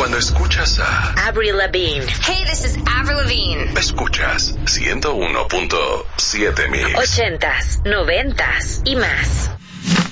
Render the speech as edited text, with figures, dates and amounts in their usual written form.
Cuando escuchas a Avril Lavigne. Hey, this is Avril Lavigne. Escuchas 101.7 Mix. 80s, 90s y más.